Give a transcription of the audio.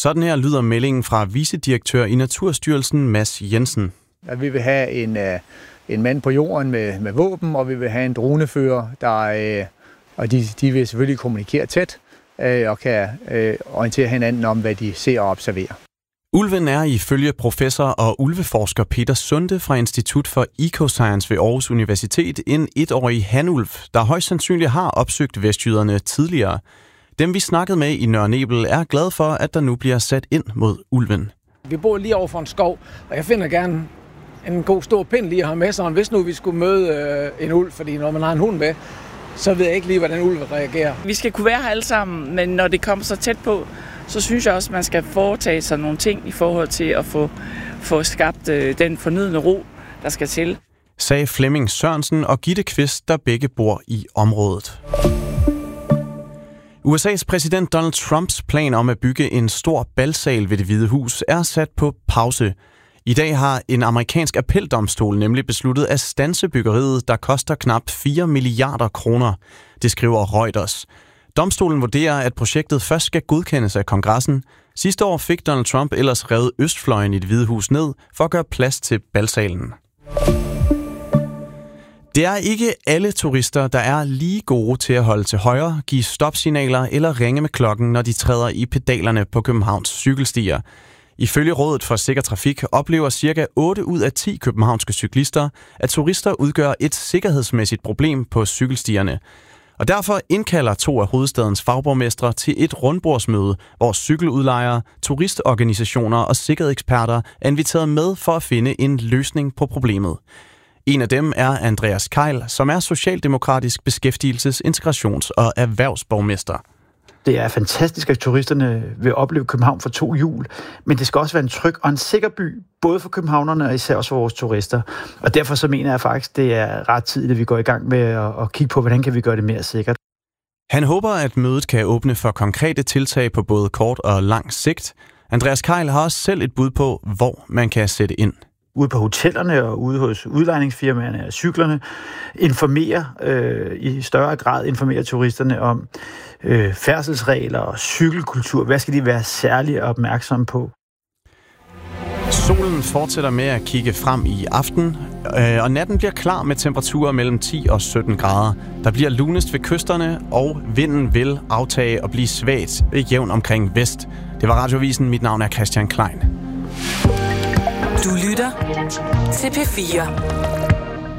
Sådan her lyder meldingen fra vicedirektør i Naturstyrelsen, Mads Jensen. At vi vil have en mand på jorden med våben, og vi vil have en dronefører, og de vil selvfølgelig kommunikere tæt og kan orientere hinanden om, hvad de ser og observerer. Ulven er ifølge professor og ulveforsker Peter Sunde fra Institut for Ecoscience ved Aarhus Universitet en 1-årig hanulv, der højst sandsynligt har opsøgt vestjyderne tidligere. Dem vi snakkede med i Nørre Nebel er glad for, at der nu bliver sat ind mod ulven. Vi bor lige over for en skov, og jeg finder gerne en god stor pind lige at have med sig. Hvis nu vi skulle møde en ulv, fordi når man har en hund med, så ved jeg ikke lige, hvordan ulven reagerer. Vi skal kunne være her alle sammen, men når det kommer så tæt på, så synes jeg også, at man skal foretage sig nogle ting i forhold til at få skabt den fornødne ro, der skal til. Sagde Flemming Sørensen og Gitte Kvist, der begge bor i området. USA's præsident Donald Trumps plan om at bygge en stor balsal ved Det Hvide Hus er sat på pause. I dag har en amerikansk appeldomstol nemlig besluttet at standse byggeriet, der koster knap 4 milliarder kroner. Det skriver Reuters. Domstolen vurderer, at projektet først skal godkendes af Kongressen. Sidste år fik Donald Trump ellers revet østfløjen i Det Hvide Hus ned for at gøre plads til balsalen. Det er ikke alle turister, der er lige gode til at holde til højre, give stopsignaler eller ringe med klokken, når de træder i pedalerne på Københavns cykelstier. Ifølge Rådet for Sikker Trafik oplever ca. 8 ud af 10 københavnske cyklister, at turister udgør et sikkerhedsmæssigt problem på cykelstierne. Og derfor indkalder 2 af hovedstadens fagborgmestre til et rundbordsmøde, hvor cykeludlejere, turistorganisationer og sikkerhedseksperter er inviteret med for at finde en løsning på problemet. En af dem er Andreas Keil, som er socialdemokratisk beskæftigelses-, integrations- og erhvervsborgmester. Det er fantastisk, at turisterne vil opleve København for 2 hjul, men det skal også være en tryg og en sikker by, både for københavnerne og især også for vores turister. Og derfor så mener jeg faktisk, det er ret tid, at vi går i gang med at kigge på, hvordan kan vi gøre det mere sikkert. Han håber, at mødet kan åbne for konkrete tiltag på både kort og lang sigt. Andreas Keil har også selv et bud på, hvor man kan sætte ind. Ude på hotellerne og ude hos udlejningsfirmaerne og cyklerne, i større grad informere turisterne om færdselsregler og cykelkultur. Hvad skal de være særligt opmærksomme på? Solen fortsætter med at kigge frem i aften, og natten bliver klar med temperaturer mellem 10 og 17 grader. Der bliver lunest ved kysterne, og vinden vil aftage og blive svagt jævn omkring vest. Det var Radiovisen. Mit navn er Christian Klein. Du lytter til P4.